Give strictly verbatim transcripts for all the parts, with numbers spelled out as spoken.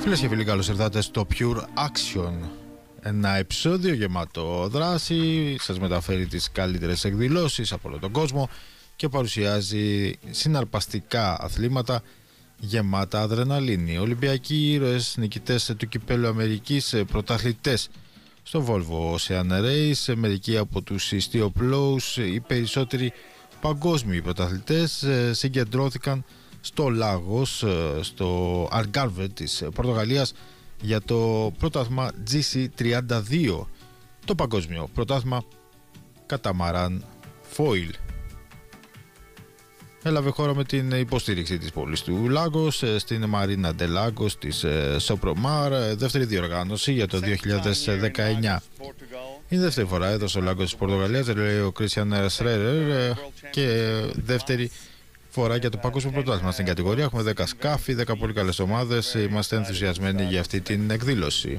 Φίλες και φίλοι, καλώς ήρθατε στο Pure Action. Ένα επεισόδιο γεμάτο δράση, σας μεταφέρει τις καλύτερες εκδηλώσεις από όλο τον κόσμο και παρουσιάζει συναρπαστικά αθλήματα γεμάτα αδρεναλίνη. Ολυμπιακοί ήρωες, νικητές του Κυπέλλου Αμερικής, πρωταθλητές στο Volvo Ocean Race, μερικοί από τους ιστιοπλώους, οι περισσότεροι παγκόσμιοι πρωταθλητές συγκεντρώθηκαν στο Λάγος, στο Algarve της Πορτογαλίας για το πρωτάθλημα τζι σι τριάντα δύο, το παγκόσμιο πρωτάθλημα καταμαράν foil. Έλαβε χώρα με την υποστήριξη της πόλης του Λάγος στην Μαρίνα ντε Λάγος της Σοπρομάρ, δεύτερη διοργάνωση για το δύο χιλιάδες δεκαεννιά. Είναι δεύτερη φορά εδώ στο Λάγος της Πορτογαλίας, λέει ο Κρίστιαν Σρέρερ, και δεύτερη φορά για το παγκόσμιο πρωτάθλημα στην κατηγορία. Έχουμε δέκα σκάφη, δέκα πολύ καλές ομάδες. Είμαστε ενθουσιασμένοι για αυτή την εκδήλωση.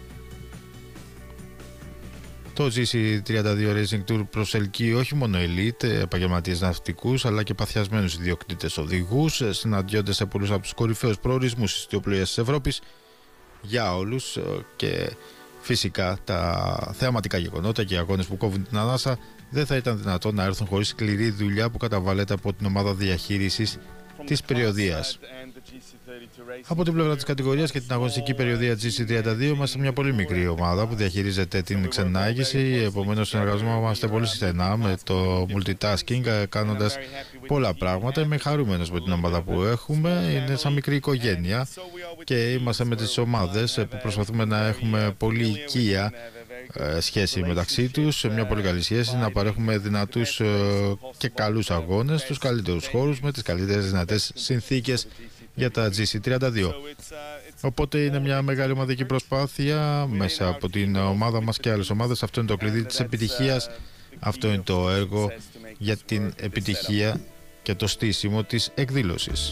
Το τζι σι τριάντα δύο Racing Tour προσελκύει όχι μόνο elite, επαγγελματίες ναυτικούς, αλλά και παθιασμένους ιδιοκτήτες οδηγούς. Συναντιόνται σε πολλούς από τους κορυφαίους προορισμούς της ιστιοπλοείας της Ευρώπης για όλους, και φυσικά τα θεαματικά γεγονότα και οι αγώνες που κόβουν την ανάσα δεν θα ήταν δυνατόν να έρθουν χωρίς σκληρή δουλειά που καταβάλλεται από την ομάδα διαχείρισης της περιοδίας. Από την πλευρά της κατηγορίας και την αγωνιστική περιοδία τζι σι τριάντα δύο είμαστε μια πολύ μικρή ομάδα που διαχειρίζεται την ξενάγηση, επομένως συνεργαζόμαστε πολύ στενά με το multitasking, κάνοντας πολλά πράγματα. Είμαι χαρούμενος με την ομάδα που έχουμε, είναι σαν μικρή οικογένεια και είμαστε με τις ομάδες που προσπαθούμε να έχουμε πολύ οικία σχέση μεταξύ τους, μια πολύ καλή σχέση, να παρέχουμε δυνατούς και καλούς αγώνες στους καλύτερους χώρους με τις καλύτερες δυνατές συνθήκες για τα τζι σι τριάντα δύο. Οπότε είναι μια μεγάλη ομαδική προσπάθεια μέσα από την ομάδα μας και άλλες ομάδες. Αυτό είναι το κλειδί της επιτυχίας, αυτό είναι το έργο για την επιτυχία και το στήσιμο της εκδήλωσης.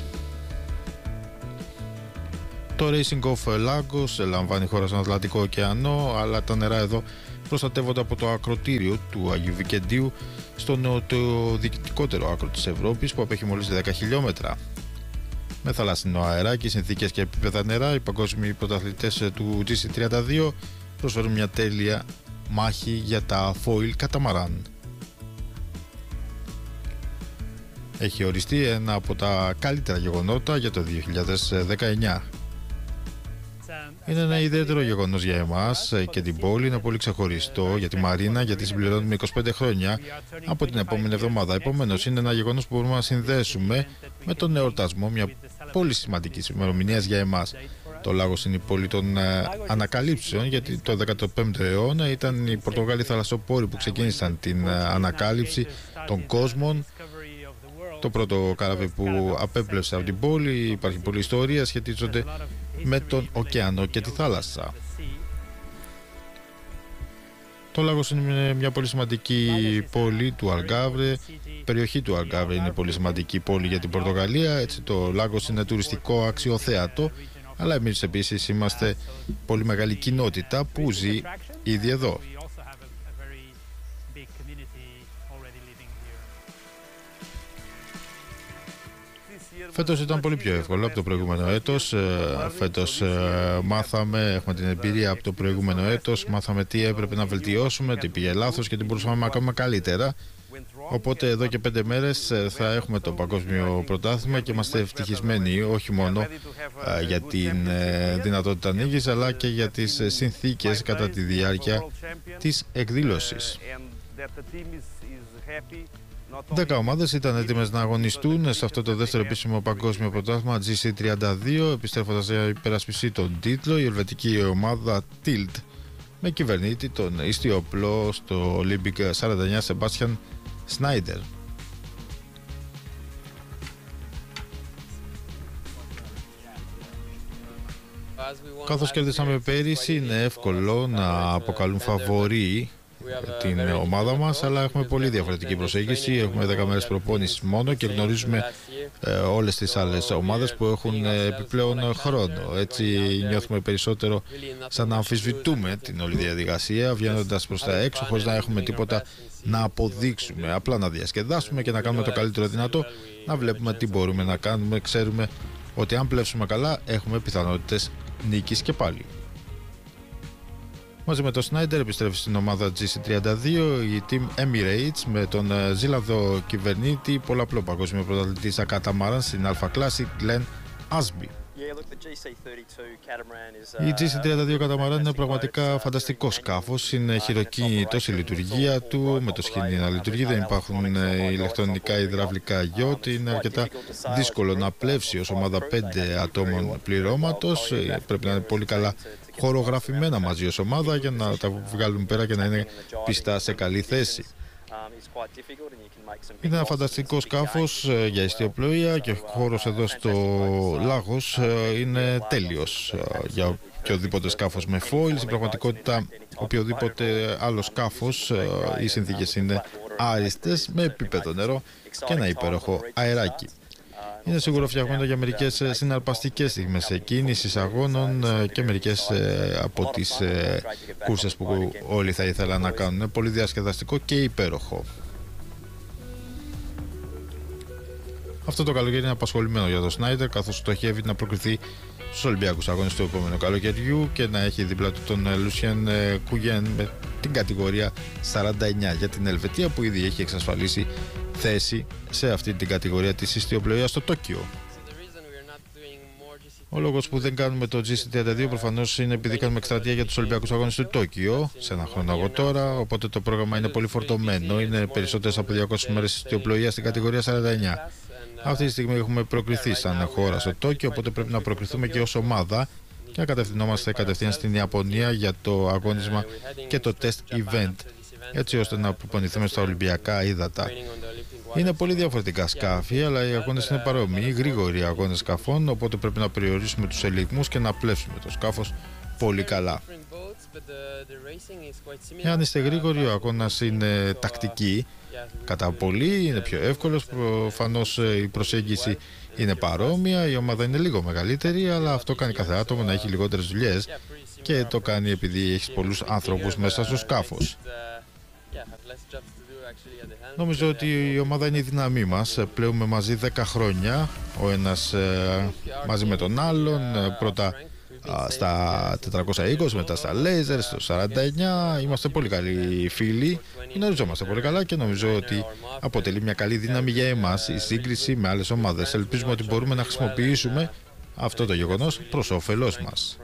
Το Racing of Lagos λαμβάνει χώρα στον Ατλαντικό ωκεανό, αλλά τα νερά εδώ προστατεύονται από το ακρωτήριο του Αγίου Βικεντίου στο νοτιοδυτικότερο άκρο της Ευρώπης, που απέχει μόλις δέκα χιλιόμετρα. Με θαλάσσινο αεράκι, συνθήκες και επίπεδα νερά, οι παγκόσμιοι πρωταθλητές του τζι σι τριάντα δύο προσφέρουν μια τέλεια μάχη για τα foil καταμαράν. Έχει οριστεί ένα από τα καλύτερα γεγονότα για το δύο χιλιάδες δεκαεννιά. Είναι ένα ιδιαίτερο γεγονός για εμάς και την πόλη, είναι πολύ ξεχωριστό για τη Μαρίνα, γιατί συμπληρώνουμε είκοσι πέντε χρόνια από την επόμενη εβδομάδα. Επομένως, είναι ένα γεγονός που μπορούμε να συνδέσουμε με τον εορτασμό μια πολύ σημαντική ημερομηνία για εμάς. Το Λάγος είναι η πόλη των ε, ανακαλύψεων, γιατί το δεκαπέμπτο αιώνα ήταν οι Πορτογάλοι θαλασσοπόροι που ξεκίνησαν την ε, ανακάλυψη των κόσμων. Το πρώτο καράβι που απέπλευσε από την πόλη, υπάρχει πολλή ιστορία, σχετίζονται με τον ωκεανό και τη θάλασσα. Το Λάγος είναι μια πολύ σημαντική πόλη του Algarve. Η περιοχή του Algarve είναι πολύ σημαντική πόλη για την Πορτογαλία. Έτσι, το Λάγος είναι τουριστικό αξιοθέατο, αλλά εμείς επίσης είμαστε πολύ μεγάλη κοινότητα που ζει ήδη εδώ. Φέτος ήταν πολύ πιο εύκολο από το προηγούμενο έτος. Φέτος μάθαμε, έχουμε την εμπειρία από το προηγούμενο έτος, μάθαμε τι έπρεπε να βελτιώσουμε, τι πήγε λάθος και τι μπορούσαμε να κάνουμε καλύτερα. Οπότε εδώ και πέντε μέρες θα έχουμε το παγκόσμιο πρωτάθλημα και είμαστε ευτυχισμένοι όχι μόνο για την δυνατότητα νίκης, αλλά και για τις συνθήκες κατά τη διάρκεια της εκδήλωσης. Δέκα ομάδες ήταν έτοιμες να αγωνιστούν σε αυτό το δεύτερο επίσημο παγκόσμιο πρωτάθλημα τζι σι τριάντα δύο, επιστρέφοντας για υπερασπιστή τον τίτλο η ελβετική ομάδα Tilt, με κυβερνήτη τον ιστιοπλό στο Olympic σαράντα εννιά Σεμπάστιαν Σνάιντερ. Καθώς κερδίσαμε πέρυσι, είναι εύκολο να αποκαλούν φαβορί την ομάδα μας, αλλά έχουμε πολύ διαφορετική προσέγγιση. Έχουμε δέκα μέρες προπόνησης μόνο και γνωρίζουμε ε, όλες τις άλλες ομάδες που έχουν ε, επιπλέον χρόνο. Έτσι νιώθουμε περισσότερο σαν να αμφισβητούμε την όλη διαδικασία, βγαίνοντας προς τα έξω χωρίς να έχουμε τίποτα να αποδείξουμε, απλά να διασκεδάσουμε και να κάνουμε το καλύτερο δυνατό, να βλέπουμε τι μπορούμε να κάνουμε. Ξέρουμε ότι αν πλεύσουμε καλά έχουμε πιθανότητες νίκης και πάλι. Μαζί με τον Σνάιντερ επιστρέφει στην ομάδα τζι σι τριάντα δύο η Team Emirates με τον Ζήλανδο κυβερνήτη πολλαπλό παγκόσμιο πρωταθλητή στα καταμαράν στην Alpha Classic Glenn Ashby. Η τζι σι τριάντα δύο καταμαράν είναι πραγματικά φανταστικό σκάφος, είναι χειροκίνητο η λειτουργία του, με το σκηνή να λειτουργεί, δεν υπάρχουν ηλεκτρονικά υδραυλικά γιότ, είναι αρκετά δύσκολο να πλεύσει ως ομάδα πέντε ατόμων πληρώματος, πρέπει να είναι πολύ καλά χορογραφημένα μαζί ως ομάδα για να τα βγάλουν πέρα και να είναι πιστά σε καλή θέση. Είναι ένα φανταστικό σκάφος για ιστιοπλοεία και ο χώρος εδώ στο Λάγος είναι τέλειος για οποιοδήποτε σκάφος με foil. Στην πραγματικότητα οποιοδήποτε άλλο σκάφος, οι συνθήκες είναι άριστες με επίπεδο νερό και ένα υπέροχο αεράκι. Είναι σίγουρο φτιαγμένο για μερικές συναρπαστικές στιγμές κίνησης αγώνων και μερικές από τις κούρσες που όλοι θα ήθελαν να κάνουν. Είναι πολύ διασκεδαστικό και υπέροχο. Αυτό το καλοκαίρι είναι απασχολημένο για τον Σνάιντερ, καθώς στοχεύει να προκριθεί στους Ολυμπιακούς Αγώνες του επόμενου καλοκαιριού και να έχει δίπλα του τον Λούσιαν Κουγέν με την κατηγορία σαράντα εννιά για την Ελβετία, που ήδη έχει εξασφαλίσει θέση σε αυτή την κατηγορία της ιστιοπλοείας στο Τόκιο. Ο λόγος που δεν κάνουμε το τζι σι τριάντα δύο προφανώς είναι επειδή κάνουμε εκστρατεία για τους Ολυμπιακούς Αγώνες του Τόκιο σε ένα χρόνο από τώρα, οπότε το πρόγραμμα είναι πολύ φορτωμένο, είναι περισσότερες από διακόσιες μέρες ιστιοπλοείας στην κατηγορία σαράντα εννιά. Αυτή τη στιγμή έχουμε προκριθεί σαν χώρα στο Τόκιο, οπότε πρέπει να προκριθούμε και ως ομάδα και να κατευθυνόμαστε κατευθείαν στην Ιαπωνία για το αγώνισμα και το test event, έτσι ώστε να προπονηθούμε στα Ολυμπιακά ύδατα. Είναι πολύ διαφορετικά σκάφη, αλλά οι αγώνες είναι παρόμοιοι, γρήγοροι αγώνες σκαφών, οπότε πρέπει να περιορίσουμε τους ελιγμούς και να πλεύσουμε το σκάφος πολύ καλά. Εάν είστε γρήγοροι, ο αγώνας είναι τακτική κατά πολύ, είναι πιο εύκολος, προφανώς η προσέγγιση είναι παρόμοια, η ομάδα είναι λίγο μεγαλύτερη, αλλά αυτό κάνει κάθε άτομο να έχει λιγότερες δουλειές και το κάνει επειδή έχει πολλούς άνθρωπους μέσα στο σκάφος. Νομίζω ότι η ομάδα είναι η δύναμή μας. Πλέουμε μαζί δέκα χρόνια, ο ένας ε, μαζί με τον άλλον, πρώτα α, στα τετρακόσια είκοσι, μετά στα λέιζερ, στο σαράντα εννιά. Είμαστε πολύ καλοί φίλοι, γνωριζόμαστε πολύ καλά και νομίζω ότι αποτελεί μια καλή δύναμη για εμάς η σύγκριση με άλλες ομάδες. Ελπίζουμε ότι μπορούμε να χρησιμοποιήσουμε αυτό το γεγονός προς όφελός μας.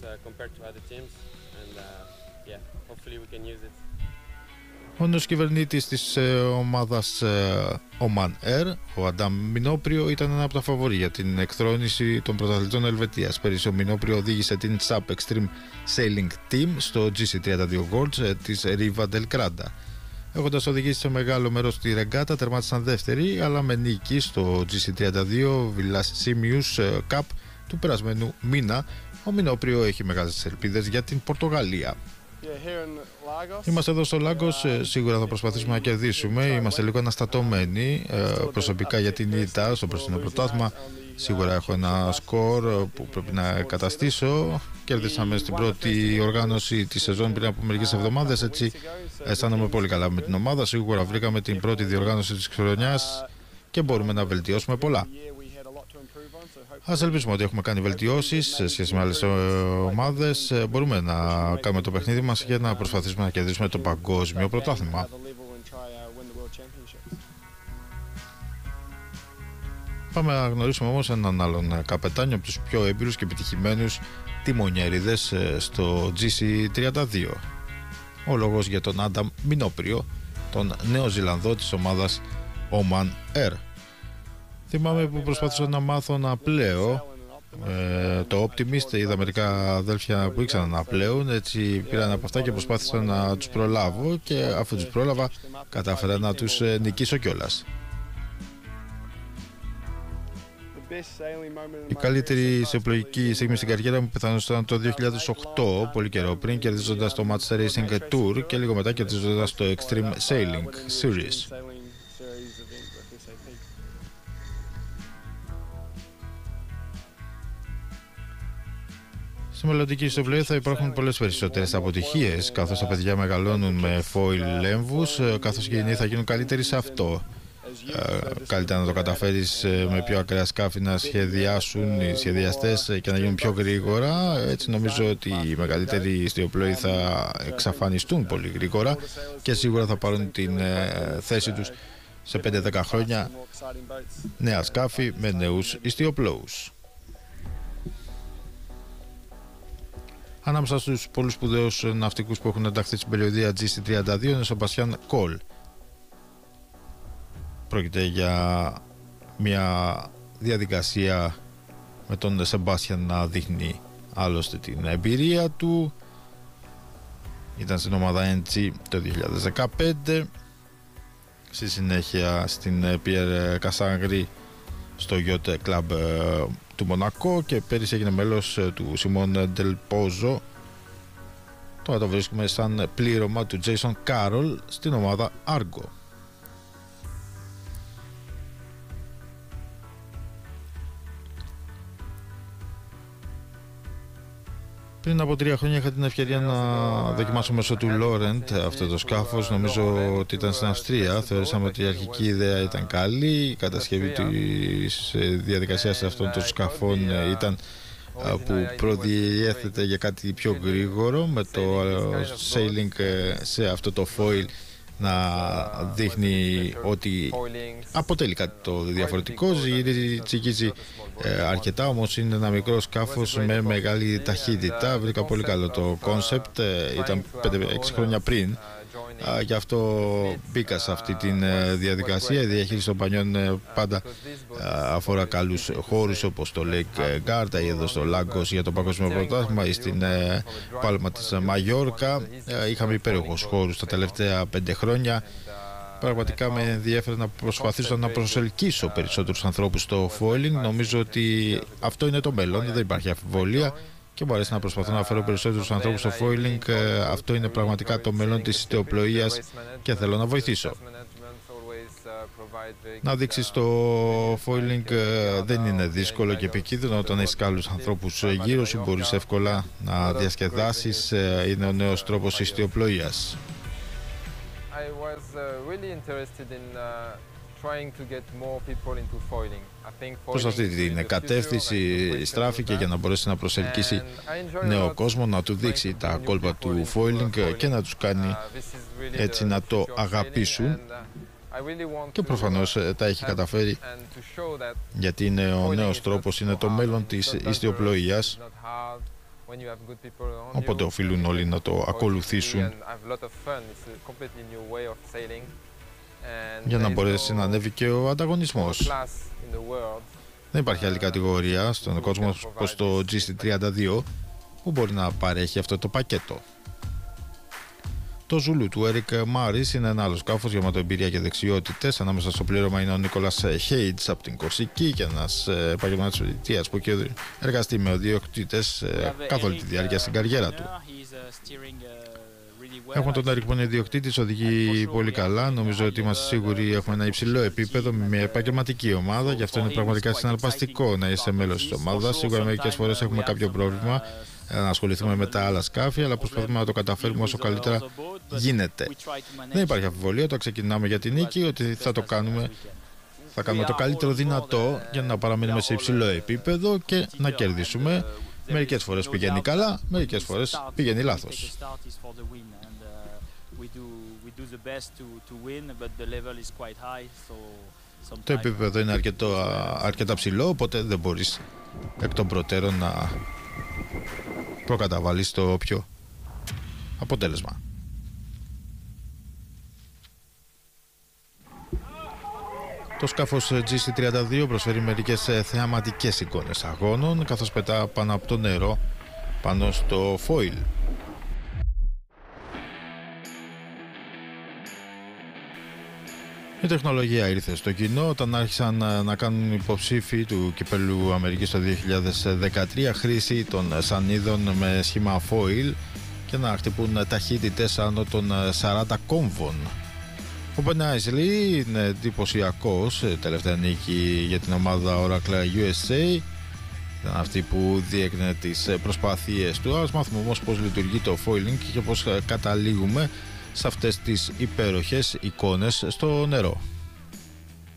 Ο νέος κυβερνήτης της ε, ομάδας ε, Oman Air, ο Αντάμ Μινόπριο, ήταν ένα από τα φαβορί για την εκθρόνηση των πρωταθλητών Ελβετίας. Πέρυσι ο Μινόπριο οδήγησε την Sub Extreme Sailing Team στο τζι σι τριάντα δύο Gold ε, της Riva del Granda. Έχοντας οδηγήσει σε μεγάλο μέρος τη ρεγκάτα, τερμάτισαν δεύτερη, αλλά με νίκη στο τζι σι τριάντα δύο Villas Simius Cup του περασμένου μήνα. Ο Μινόπριο έχει μεγάλες ελπίδες για την Πορτογαλία. Είμαστε εδώ στο Λάγκος, σίγουρα θα προσπαθήσουμε να κερδίσουμε. Είμαστε λίγο αναστατωμένοι προσωπικά για την ήττα στο προστινό πρωτάθλημα. Σίγουρα έχω ένα σκορ που πρέπει να καταστήσω. Κέρδισαμε στην πρώτη οργάνωση τη σεζόν πριν από μερικές εβδομάδες, έτσι αισθάνομαι πολύ καλά με την ομάδα. Σίγουρα βρήκαμε την πρώτη διοργάνωση της χρονιάς και μπορούμε να βελτιώσουμε πολλά. Ας ελπίσουμε ότι έχουμε κάνει βελτιώσεις σε σχέση με άλλες ομάδες. Μπορούμε να κάνουμε το παιχνίδι μας και να προσπαθήσουμε να κερδίσουμε το παγκόσμιο πρωτάθλημα. Πάμε να γνωρίσουμε όμως έναν άλλον καπετάνιο από τους πιο έμπειρους και επιτυχημένους τιμονιέριδες στο τζι σι τριάντα δύο. Ο λόγος για τον Άνταμ Μινόπριο, τον Νέο Ζηλανδό της ομάδας Oman Air. Θυμάμαι που προσπαθούσα να μάθω να πλέω ε, το Optimist, είδα μερικά αδέλφια που ήξεραν να πλέουν, έτσι πήραν από αυτά και προσπάθησα να τους προλάβω και αφού τους πρόλαβα κατάφερα να τους ε, νικήσω κιόλας. Η καλύτερη ισοπλοϊκή στιγμή στην καριέρα μου πιθανώς ήταν το δύο χιλιάδες οκτώ, πολύ καιρό πριν, κερδίζοντας το Match Racing Tour και λίγο μετά κερδίζοντας το Extreme Sailing Series. Στη μελλοντική ιστοπλοεία θα υπάρχουν πολλές περισσότερες αποτυχίες, καθώς τα παιδιά μεγαλώνουν με foil λέμβους, καθώς και οι νέοι θα γίνουν καλύτεροι σε αυτό. καλύτερα να το καταφέρεις με πιο ακραία σκάφη να σχεδιάσουν οι σχεδιαστές και να γίνουν πιο γρήγορα. Έτσι νομίζω ότι οι μεγαλύτεροι ιστιοπλοοί θα εξαφανιστούν πολύ γρήγορα και σίγουρα θα πάρουν την θέση τους σε πέντε δέκα χρόνια νέα σκάφη με νέους ιστιοπλόους. Ανάμεσα στους πολλούς σπουδαίους ναυτικούς που έχουν ενταχθεί στην περιοδία τζι σι τριάντα δύο είναι ο Σεμπαστιάν Κόλ. Πρόκειται για μια διαδικασία με τον Σεμπάστιαν να δείχνει άλλωστε την εμπειρία του. Ήταν στην ομάδα εν τζι το δύο χιλιάδες δεκαπέντε, στη συνέχεια στην Πιέρ Κασάνγκρι στο Yacht Club του Μονακό και πέρυσι έγινε μέλος του Σιμών Ντελπόζο. Τώρα το βρίσκουμε σαν πλήρωμα του Jason Carroll στην ομάδα Argo. Πριν από τρία χρόνια είχα την ευκαιρία να δοκιμάσω μέσω του Laurent αυτό το σκάφος. Νομίζω ότι ήταν στην Αυστρία. Θεωρήσαμε ότι η αρχική ιδέα ήταν καλή. Η κατασκευή της διαδικασίας αυτών των σκαφών ήταν που προδιέθετε για κάτι πιο γρήγορο, με το sailing σε αυτό το foil να δείχνει ότι αποτελεί κάτι το διαφορετικό. Ζυγίζει, τσικίζει ε, αρκετά, όμως είναι ένα μικρό σκάφος με μεγάλη ταχύτητα. Βρήκα πολύ καλό το κόνσεπτ, ε, ήταν πέντε έξι χρόνια πριν. Α, γι' αυτό μπήκα σε αυτή τη διαδικασία. Η διαχείριση των πανιών πάντα α, αφορά καλούς χώρους όπως το Lake Garda ή εδώ στο Λάγκος για το Παγκόσμιο Πρωτάθλημα ή στην ε, Πάλμα της Μαγιόρκα. Ε, είχαμε υπέροχους χώρους τα τελευταία πέντε χρόνια. Πραγματικά με ενδιέφερε να προσπαθήσω να προσελκύσω περισσότερους ανθρώπους στο foiling. Νομίζω ότι αυτό είναι το μέλλον, δεν υπάρχει αμφιβολία. Και μου αρέσει να προσπαθώ να φέρω περισσότερους ανθρώπους στο foiling. Αυτό είναι πραγματικά το μέλλον της ιστιοπλοείας και θέλω να βοηθήσω. Να δείξεις το foiling δεν είναι δύσκολο και επικίνδυνο. Όταν έχεις καλούς ανθρώπους γύρω σου μπορείς εύκολα να διασκεδάσεις. Είναι ο νέος τρόπος ιστιοπλοείας. Προς αυτή την κατεύθυνση στράφηκε για να μπορέσει να προσελκύσει νέο κόσμο, να του δείξει τα κόλπα του foiling και να τους κάνει έτσι να το αγαπήσουν, και προφανώς τα έχει καταφέρει, γιατί είναι ο νέος τρόπος, είναι το μέλλον της ιστιοπλοείας, οπότε οφείλουν όλοι να το ακολουθήσουν για να μπορέσει να ανέβει και ο ανταγωνισμός. Δεν υπάρχει άλλη κατηγορία στον κόσμο όπως το τζι σι τριάντα δύο που μπορεί να παρέχει αυτό το πακέτο. Το Ζουλού του Έρικ Μάρις είναι ένα άλλο σκάφος γεμάτο εμπειρία και δεξιότητες. Ανάμεσα στο πλήρωμα είναι ο Νίκολας Χέιτς από την Κορσική και ένας επαγγελματίας πολιτείας που έχει εργαστεί με ιδιοκτήτες καθ' όλη τη διάρκεια στην καριέρα του. Έχουμε τον Έρικ που είναι ιδιοκτήτης, οδηγεί πολύ καλά. Νομίζω ότι είμαστε σίγουροι έχουμε ένα υψηλό επίπεδο με μια επαγγελματική ομάδα. Γι' αυτό είναι πραγματικά συναρπαστικό να είσαι μέλος της ομάδας. Σίγουρα μερικές φορές έχουμε κάποιο πρόβλημα να ασχοληθούμε με τα άλλα σκάφη, αλλά προσπαθούμε να το καταφέρουμε όσο καλύτερα γίνεται. Δεν υπάρχει αμφιβολία, το ξεκινάμε για την νίκη, ότι θα το κάνουμε. Θα κάνουμε το καλύτερο δυνατό για να παραμείνουμε σε υψηλό επίπεδο και να κερδίσουμε. Μερικές φορές πηγαίνει καλά, μερικές φορές πηγαίνει λάθος. Το επίπεδο είναι αρκετό, αρκετά ψηλό, οπότε δεν μπορείς εκ των προτέρων να προκαταβάλεις το όποιο αποτέλεσμα. Το σκάφος τζι σι τριάντα δύο προσφέρει μερικές θεαματικές εικόνες αγώνων, καθώς πετά πάνω από το νερό, πάνω στο foil. Η τεχνολογία ήρθε στο κοινό όταν άρχισαν να κάνουν υποψήφοι του Κυπέλλου Αμερικής το δύο χιλιάδες δεκατρία χρήση των σανίδων με σχήμα foil και να χτυπούν ταχύτητες άνω των σαράντα κόμβων. Ο Ben Aisley είναι εντυπωσιακός, τελευταία νίκη για την ομάδα Oracle γιου ες έι. Ήταν αυτή που διέκρινε τις προσπάθειές του. Ας μάθουμε όμως πώς λειτουργεί το foiling και πώς καταλήγουμε σε αυτές τις υπέροχες εικόνες στο νερό.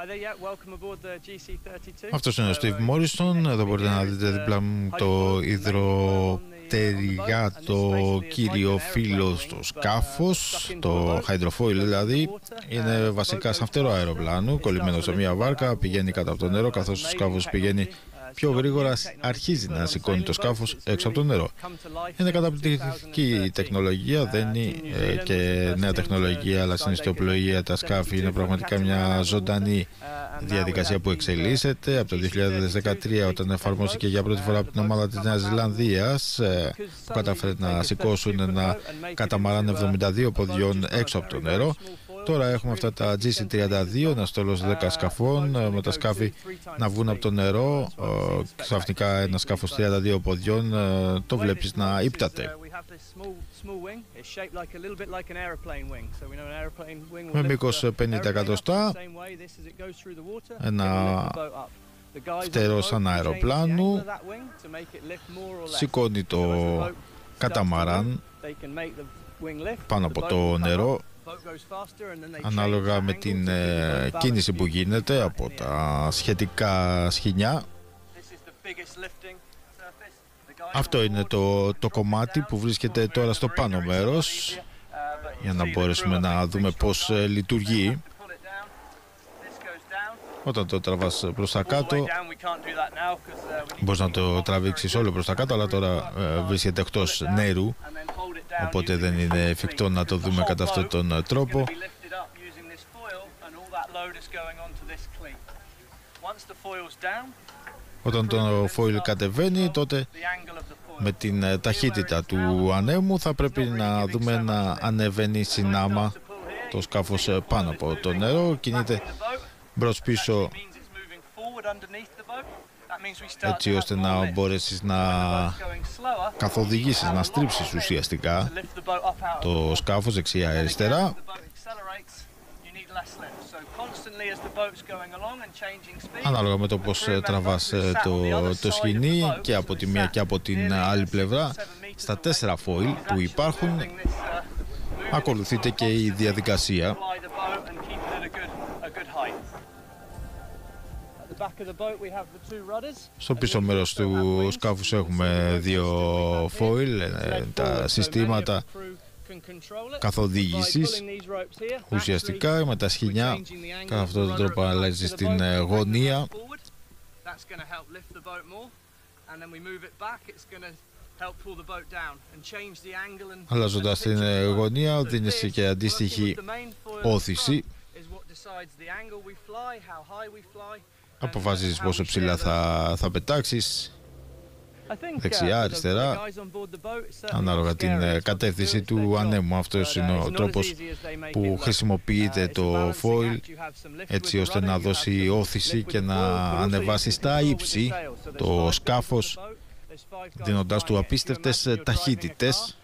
Αυτός είναι ο Steve Morrison. Εδώ μπορείτε να δείτε δίπλα μου το υδροτεργάτο κύριο φύλλο στο σκάφος, το hydrofoil δηλαδή. Είναι βασικά σαν φτερό αεροπλάνο, κολλημένο σε μια βάρκα, πηγαίνει κάτω από το νερό, καθώς το σκάφος πηγαίνει πιο γρήγορα, αρχίζει να σηκώνει το σκάφος έξω από το νερό. Είναι καταπληκτική τεχνολογία, δεν είναι και νέα τεχνολογία, αλλά στην ιστιοπλοεία τα σκάφη είναι πραγματικά μια ζωντανή διαδικασία που εξελίσσεται. Από το δύο χιλιάδες δεκατρία, όταν εφαρμόστηκε για πρώτη φορά από την ομάδα της Νέας Ζηλανδίας, που κατάφερε να σηκώσουν ένα καταμαράν εβδομήντα δύο ποδιών έξω από το νερό. Τώρα έχουμε αυτά τα τζι σι τριάντα δύο, ένα στόλος δέκα σκαφών, με τα σκάφη να βγουν από το νερό. Ξαφνικά ένα σκάφος τριάντα δύο ποδιών το βλέπεις να ύπταται. Με μήκος πενήντα εκατοστά, ένα φτερό σαν αεροπλάνου, σηκώνει το καταμαράν πάνω από το νερό, ανάλογα με την ε, κίνηση που γίνεται από τα σχετικά σχοινιά. Αυτό είναι το, το κομμάτι που βρίσκεται τώρα στο πάνω μέρος, για να μπορέσουμε να δούμε πώς ε, λειτουργεί. Όταν το τραβάς προς τα κάτω, μπορείς να το τραβήξεις όλο προς τα κάτω, αλλά τώρα ε, βρίσκεται εκτός νερού, οπότε δεν είναι εφικτό να το δούμε κατά αυτόν τον τρόπο. Όταν το foil κατεβαίνει, τότε με την ταχύτητα του ανέμου θα πρέπει να δούμε να ανεβαίνει συνάμα το σκάφος πάνω από το νερό, κινείται μπρος πίσω, έτσι ώστε να μπορέσεις να καθοδηγήσεις, να στρίψεις ουσιαστικά το σκάφος δεξιά αριστερά. Ανάλογα με το πώς τραβάς το, το σκηνή και από τη μία και από την άλλη πλευρά, στα τέσσερα foil που υπάρχουν ακολουθείται και η διαδικασία. Στο πίσω μέρος του σκάφους έχουμε δύο foil, τα συστήματα καθοδήγησης ουσιαστικά με τα σχοινιά. Κατά αυτόν τον τρόπο αλλάζει στην γωνία, αλλάζοντας την γωνία δίνεις και αντίστοιχη όθηση. Αποφασίζεις πόσο ψηλά θα, θα πετάξεις, δεξιά, αριστερά, ανάλογα την κατεύθυνση του ανέμου. Αυτός είναι ο τρόπος που χρησιμοποιείται το foil, έτσι ώστε να δώσει όθηση και να ανεβάσει στα ύψη το σκάφος, δίνοντάς του απίστευτες ταχύτητες.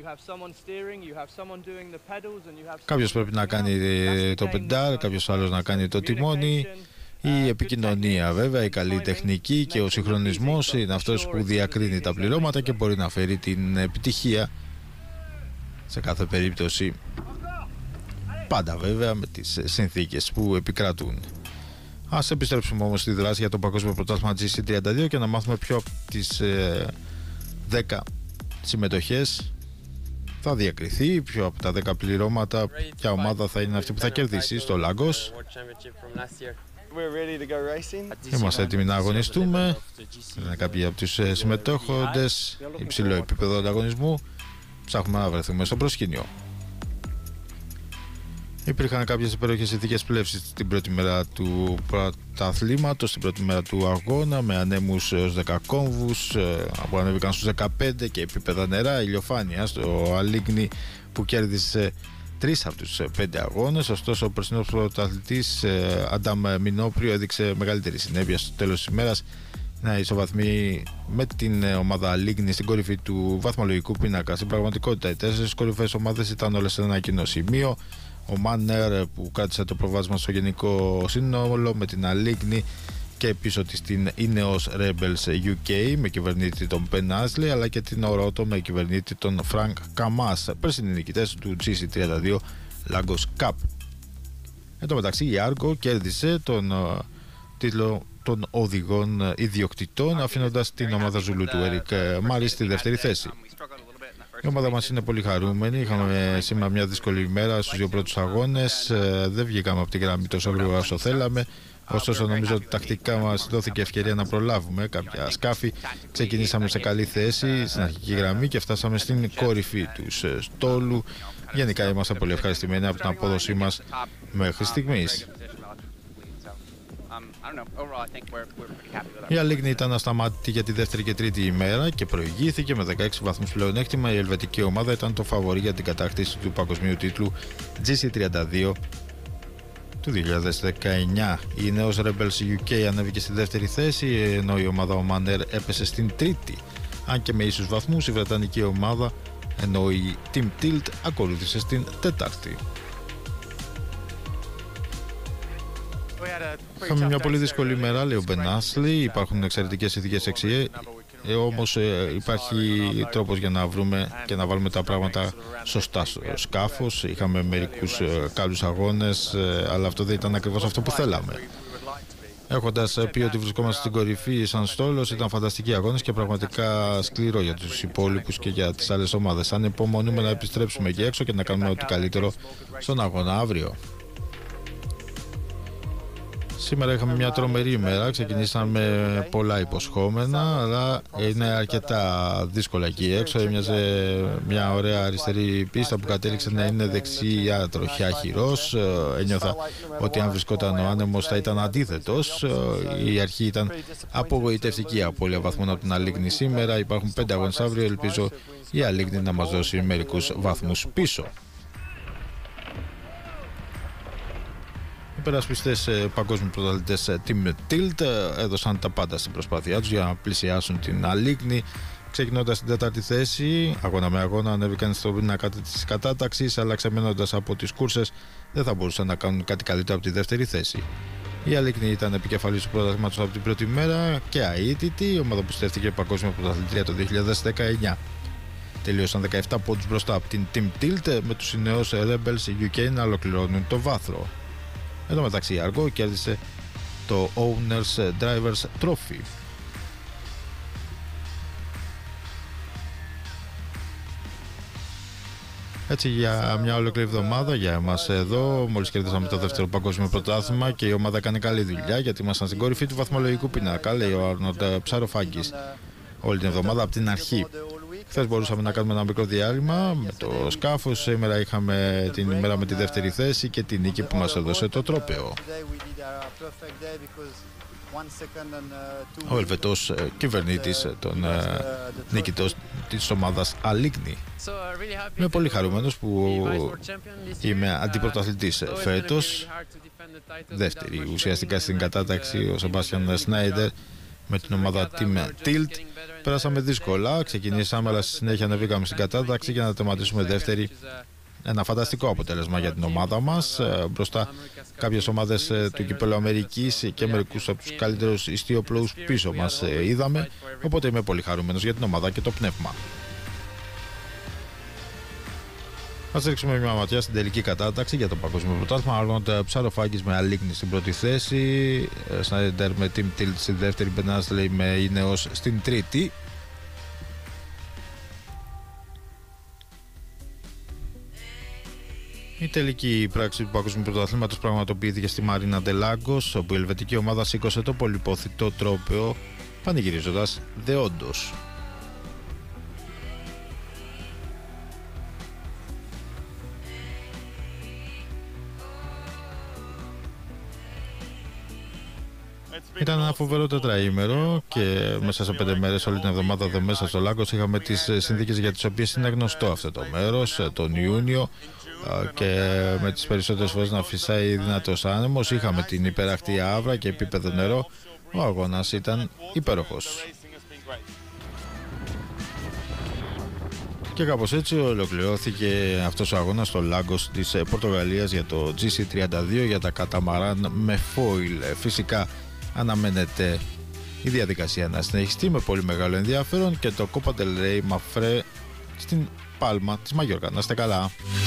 Κάποιος πρέπει να κάνει το πεντάρ, κάποιος άλλος να κάνει το τιμόνι. Η επικοινωνία βέβαια, η καλή τεχνική και ο συγχρονισμός είναι αυτός που διακρίνει τα πληρώματα και μπορεί να φέρει την επιτυχία σε κάθε περίπτωση. Πάντα βέβαια με τις συνθήκες που επικρατούν. Ας επιστρέψουμε όμως στη δράση για το Παγκόσμιο Πρωτάθλημα τζι σι τριάντα δύο και να μάθουμε ποιο από τις ε, δέκα συμμετοχές θα διακριθεί, ποιο από τα δέκα πληρώματα, ποια ομάδα θα είναι αυτή που θα κερδίσει στο Λάγκος. Είμαστε έτοιμοι να αγωνιστούμε. Είναι κάποιοι από τους συμμετέχοντες, υψηλό επίπεδο ανταγωνισμού. Ψάχνουμε να βρεθούμε στο προσκήνιο. Υπήρχαν κάποιες υπέροχες συνθήκες πλεύσης στην πρώτη μέρα του πρωταθλήματος, στην πρώτη μέρα του αγώνα, με ανέμους έως δέκα κόμβους που ανέβηκαν στους δεκαπέντε και επίπεδα νερά, ηλιοφάνεια στο Αλίγνη που κέρδισε τρεις από τους πέντε αγώνες. Ωστόσο, ο περσινός πρωταθλητής Άνταμ Μινόπριο έδειξε μεγαλύτερη συνέπεια στο τέλος της ημέρας να ισοβαθμεί με την ομάδα Αλίγνη στην κορυφή του βαθμολογικού πίνακα. Στην πραγματικότητα, οι τέσσερις κορυφαίες ομάδες ήταν όλες σε ένα κοινό σημείο. Ο Μάνερ που κράτησε το προβάδισμα στο γενικό σύνολο με την Αλίγνη και πίσω της την Ineos Rebels γιου κέι με κυβερνήτη τον Ben Ashley, αλλά και την Oroto με κυβερνήτη τον Frank Kamaz, περσινοί νικητές του τζι σι τριάντα δύο Lagos Cup. Εν τω μεταξύ η Argo κέρδισε τον τίτλο των οδηγών ιδιοκτητών, αφήνοντας την ομάδα Ζουλού του Eric Μάρι στη δεύτερη θέση. Η ομάδα μας είναι πολύ χαρούμενη. Είχαμε σήμερα μια δύσκολη ημέρα στους δύο πρώτους αγώνες. Δεν βγήκαμε από την γραμμή τόσο γρήγορα όσο θέλαμε. Ωστόσο, νομίζω ότι τακτικά μας δόθηκε ευκαιρία να προλάβουμε κάποια σκάφη. Ξεκινήσαμε σε καλή θέση στην αρχική γραμμή και φτάσαμε στην κορυφή του στόλου. Γενικά είμαστε πολύ ευχαριστημένοι από την απόδοσή μας μέχρι στιγμής. Η Αλίγνη ήταν ασταμάτητη για τη δεύτερη και τρίτη ημέρα και προηγήθηκε με δεκαέξι βαθμούς πλεονέκτημα. Η ελβετική ομάδα ήταν το φαβορί για την κατάκτηση του παγκοσμίου τίτλου τζι σι τριάντα δύο του δύο χιλιάδες δεκαεννιά. Η νέος Rebels γιου κέι ανέβηκε στη δεύτερη θέση, ενώ η ομάδα Oman Air έπεσε στην τρίτη. Αν και με ίσους βαθμούς, η βρετανική ομάδα, ενώ η Team Tilt ακολούθησε στην τέταρτη. Είχαμε μια πολύ δύσκολη ημέρα, λέει ο Ben Ashley. Υπάρχουν εξαιρετικές συνθήκες εξιέ. Ε, όμως ε, υπάρχει τρόπος για να βρούμε και να βάλουμε τα πράγματα σωστά στο σκάφος. Είχαμε μερικούς ε, καλούς αγώνες, ε, αλλά αυτό δεν ήταν ακριβώς αυτό που θέλαμε. Έχοντας πει ότι βρισκόμαστε στην κορυφή σαν στόλος, ήταν φανταστικοί αγώνες και πραγματικά σκληρό για τους υπόλοιπους και για τις άλλες ομάδες. Ανυπομονούμε να επιστρέψουμε εκεί έξω και να κάνουμε ό,τι καλύτερο στον αγώνα αύριο. Σήμερα είχαμε μια τρομερή ημέρα, ξεκινήσαμε πολλά υποσχόμενα, αλλά είναι αρκετά δύσκολα εκεί έξω. Έμοιαζε μια ωραία αριστερή πίστα που κατέληξε να είναι δεξιά τροχιά χειρός. Ένιωθα ότι αν βρισκόταν ο άνεμος θα ήταν αντίθετος. Η αρχή ήταν απογοητευτική απώλεια βαθμών από την Αλίγνη σήμερα. Υπάρχουν πέντε αγώνες αύριο, ελπίζω η Αλίγνη να μας δώσει μερικούς βαθμούς πίσω. Οι περασπιστές παγκόσμιοι πρωταθλητές Team Tilt έδωσαν τα πάντα στην προσπάθειά τους για να πλησιάσουν την Αλίγνη. Ξεκινώντας στην τέταρτη θέση, αγώνα με αγώνα ανέβηκαν στο πίνακα της κατάταξης, αλλά ξεμένοντας από τις κούρσες δεν θα μπορούσαν να κάνουν κάτι καλύτερο από τη δεύτερη θέση. Η Αλίγνη ήταν επικεφαλής του πρωταθλήματος από την πρώτη μέρα και αίτητη, η ομάδα που στέφθηκε παγκόσμια πρωταθλητρία το δύο χιλιάδες δεκαεννιά. Τελείωσαν δεκαεπτά πόντους μπροστά από την Team Tilt, με τους νέους Rebels γιου κέι να ολοκληρώνουν το βάθρο. Εν τω μεταξύ η Argo κέρδισε το Owners Drivers Trophy. Έτσι, για μια ολόκληρη εβδομάδα για εμάς εδώ, μόλις κερδίσαμε το δεύτερο παγκόσμιο πρωτάθλημα και η ομάδα κάνει καλή δουλειά γιατί ήμασταν στην κορυφή του βαθμολογικού πίνακα, λέει ο Άρνοντ Ψαροφάγκης, όλη την εβδομάδα από την αρχή. Χθες μπορούσαμε να κάνουμε ένα μικρό διάλειμμα με το σκάφος. Σήμερα είχαμε την ημέρα με τη δεύτερη θέση και την νίκη που μας έδωσε το τρόπαιο. Ο Ελβετός κυβερνήτης των νικητών της ομάδας Αλίγνη. Είμαι πολύ χαρούμενος που είμαι αντιπρωταθλητής φέτος. Δεύτερη ουσιαστικά στην κατάταξη ο Σεμπάστιαν Σνάιντερ με την ομάδα Team Tilt. Πέρασαμε δύσκολα, ξεκινήσαμε, αλλά στη συνέχεια ανεβήκαμε στην κατάταξη για να τερματίσουμε δεύτερη. Ένα φανταστικό αποτέλεσμα για την ομάδα μας. Μπροστά κάποιες ομάδες του Κυπέλλου Αμερικής και μερικούς από τους καλύτερους ιστιοπλοούς πίσω μας είδαμε. Οπότε είμαι πολύ χαρούμενος για την ομάδα και το πνεύμα. Ας ρίξουμε μια ματιά στην τελική κατάταξη για το παγκόσμιο πρωτάθλημα. Άρνοντ Ψαροφάγκης με Αλίγνη στην πρώτη θέση, Σνάιντερ με Team Tilt στη δεύτερη, Ben Ashley με Ινεός στην τρίτη. Η τελική πράξη του παγκόσμιου πρωταθλήματος πραγματοποιήθηκε στη Μαρίνα ντε Λάγκος, όπου η ελβετική ομάδα σήκωσε το πολυπόθητο τρόπαιο πανηγυρίζοντας δεόντως. Ήταν ένα φοβερό τετραήμερο και μέσα σε πέντε μέρες, όλη την εβδομάδα εδώ μέσα στο Λάγκος, είχαμε τις συνθήκες για τις οποίες είναι γνωστό αυτό το μέρος, τον Ιούνιο, και με τις περισσότερες φορές να φυσάει δυνατός άνεμος. Είχαμε την υπεραχτή άβρα και επίπεδο νερό. Ο αγώνας ήταν υπέροχος. Και κάπως έτσι ολοκληρώθηκε αυτός ο αγώνας στο Λάγκος της Πορτογαλίας για το τζι σι τριάντα δύο, για τα καταμαράν με foil. Φυσικά αναμένεται η διαδικασία να συνεχιστεί με πολύ μεγάλο ενδιαφέρον και το Copa del Rey Mafre στην Πάλμα της Μαγιόρκα. Να είστε καλά.